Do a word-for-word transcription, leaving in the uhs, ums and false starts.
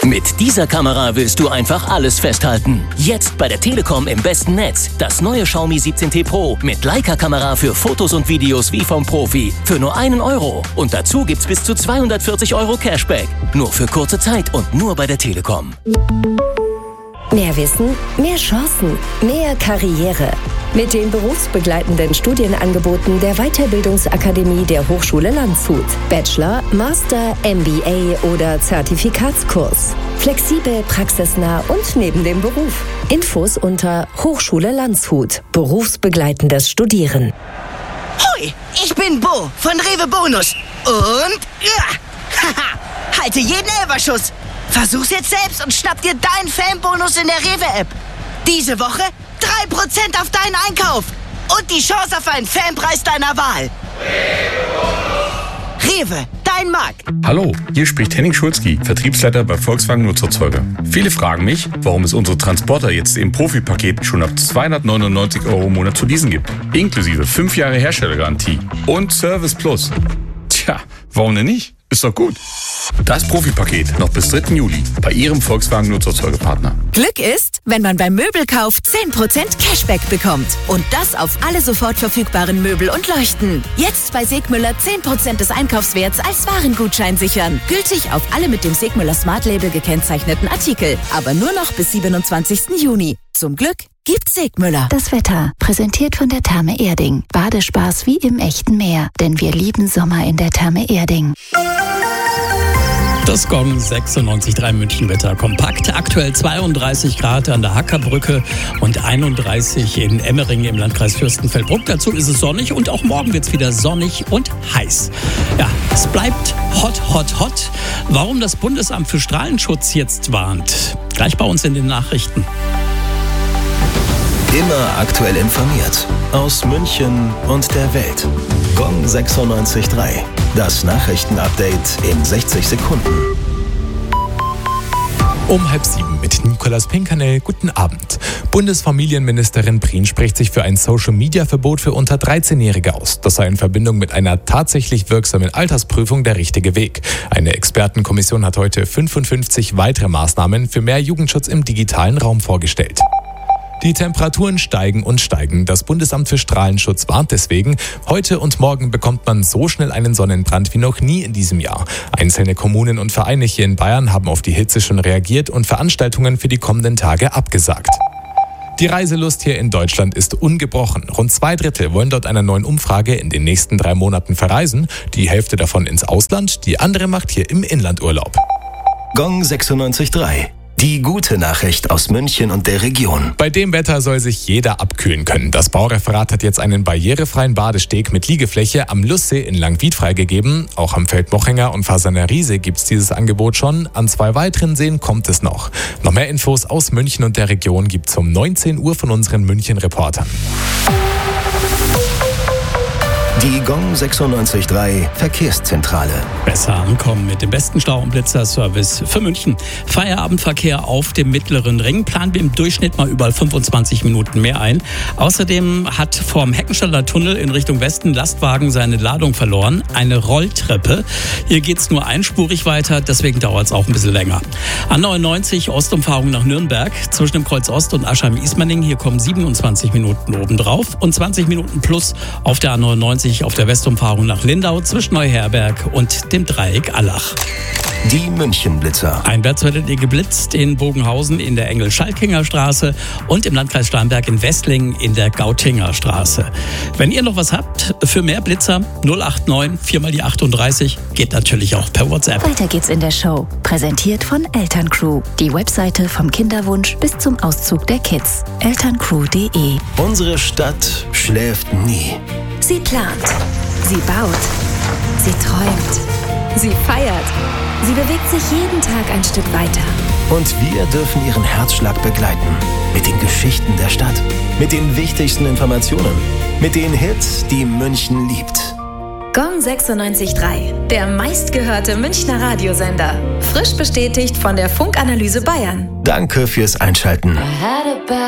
Mit dieser Kamera willst du einfach alles festhalten. Jetzt bei der Telekom im besten Netz. Das neue Xiaomi siebzehn T Pro mit Leica-Kamera für Fotos und Videos wie vom Profi. Für nur einen Euro. Und dazu gibt's bis zu zweihundertvierzig Euro Cashback. Nur für kurze Zeit und nur bei der Telekom. Mehr Wissen, mehr Chancen, mehr Karriere. Mit den berufsbegleitenden Studienangeboten der Weiterbildungsakademie der Hochschule Landshut. Bachelor, Master, M B A oder Zertifikatskurs. Flexibel, praxisnah und neben dem Beruf. Infos unter Hochschule Landshut. Berufsbegleitendes Studieren. Hoi, ich bin Bo von Rewe Bonus. Und ja, haha, halte jeden Elferschuss. Versuch's jetzt selbst und schnapp dir deinen Fanbonus in der Rewe-App. Diese Woche drei Prozent auf deinen Einkauf und die Chance auf einen Fanpreis deiner Wahl. Rewe, dein Markt. Hallo, hier spricht Henning Schulzki, Vertriebsleiter bei Volkswagen Nutzerzeuger. Viele fragen mich, warum es unsere Transporter jetzt im Profi-Paket schon ab zweihundertneunundneunzig Euro im Monat zu leasen gibt. Inklusive fünf Jahre Herstellergarantie und Service Plus. Tja, warum denn nicht? Ist doch gut. Das Profi-Paket noch bis dritten Juli bei Ihrem Volkswagen Nutzerzeugerpartner. Glück ist, wenn man beim Möbelkauf zehn Prozent Cashback bekommt. Und das auf alle sofort verfügbaren Möbel und Leuchten. Jetzt bei Segmüller zehn Prozent des Einkaufswerts als Warengutschein sichern. Gültig auf alle mit dem Segmüller Smart Label gekennzeichneten Artikel. Aber nur noch bis siebenundzwanzigsten Juni. Zum Glück gibt's Segmüller. Das Wetter, präsentiert von der Therme Erding. Badespaß wie im echten Meer. Denn wir lieben Sommer in der Therme Erding. Das Gong sechsundneunzig Komma drei Münchenwetter kompakt. Aktuell zweiunddreißig Grad an der Hackerbrücke und einunddreißig in Emmering im Landkreis Fürstenfeldbruck. Dazu ist es sonnig und auch morgen wird es wieder sonnig und heiß. Ja, es bleibt hot, hot, hot. Warum das Bundesamt für Strahlenschutz jetzt warnt? Gleich bei uns in den Nachrichten. Immer aktuell informiert. Aus München und der Welt. Gong sechsundneunzig Komma drei. Das Nachrichtenupdate in sechzig Sekunden. Um halb sieben mit Nicolas Pinkanel. Guten Abend. Bundesfamilienministerin Prien spricht sich für ein Social-Media-Verbot für unter dreizehnjährige aus. Das sei in Verbindung mit einer tatsächlich wirksamen Altersprüfung der richtige Weg. Eine Expertenkommission hat heute fünfundfünfzig weitere Maßnahmen für mehr Jugendschutz im digitalen Raum vorgestellt. Die Temperaturen steigen und steigen. Das Bundesamt für Strahlenschutz warnt deswegen. Heute und morgen bekommt man so schnell einen Sonnenbrand wie noch nie in diesem Jahr. Einzelne Kommunen und Vereine hier in Bayern haben auf die Hitze schon reagiert und Veranstaltungen für die kommenden Tage abgesagt. Die Reiselust hier in Deutschland ist ungebrochen. Rund zwei Drittel wollen dort einer neuen Umfrage in den nächsten drei Monaten verreisen. Die Hälfte davon ins Ausland, die andere macht hier im Inland Urlaub. Gong sechsundneunzig Komma drei. Die gute Nachricht aus München und der Region. Bei dem Wetter soll sich jeder abkühlen können. Das Baureferat hat jetzt einen barrierefreien Badesteg mit Liegefläche am Lusssee in Langwied freigegeben. Auch am Feld Mochinger und Fasaner Riese gibt es dieses Angebot schon. An zwei weiteren Seen kommt es noch. Noch mehr Infos aus München und der Region gibt es um neunzehn Uhr von unseren München-Reportern. Die Gong sechsundneunzig Komma drei Verkehrszentrale. Besser ankommen mit dem besten Stau- und Blitzerservice für München. Feierabendverkehr auf dem Mittleren Ring planen wir im Durchschnitt mal überall fünfundzwanzig Minuten mehr ein. Außerdem hat vorm Heckenstadter Tunnel in Richtung Westen Lastwagen seine Ladung verloren. Eine Rolltreppe. Hier geht es nur einspurig weiter, deswegen dauert es auch ein bisschen länger. A neunundneunzig Ostumfahrung nach Nürnberg zwischen dem Kreuz Ost und Aschheim-Ismaning. Hier kommen siebenundzwanzig Minuten obendrauf und zwanzig Minuten plus auf der A neunundneunzig auf der Westumfahrung nach Lindau zwischen Neuherberg und dem Dreieck Allach. Die Münchenblitzer. Einwärts werdet ihr geblitzt in Bogenhausen in der Engel-Schalkinger Straße und im Landkreis Starnberg in Wesslingen in der Gautinger Straße. Wenn ihr noch was habt für mehr Blitzer, null acht neun vier mal die achtunddreißig, geht natürlich auch per WhatsApp. Weiter geht's in der Show. Präsentiert von Elterncrew. Die Webseite vom Kinderwunsch bis zum Auszug der Kids. elterncrew punkt de. Unsere Stadt schläft nie. Sie plant. Sie baut. Sie träumt. Sie feiert. Sie bewegt sich jeden Tag ein Stück weiter. Und wir dürfen ihren Herzschlag begleiten. Mit den Geschichten der Stadt. Mit den wichtigsten Informationen. Mit den Hits, die München liebt. Gong sechsundneunzig Komma drei. Der meistgehörte Münchner Radiosender. Frisch bestätigt von der Funkanalyse Bayern. Danke fürs Einschalten.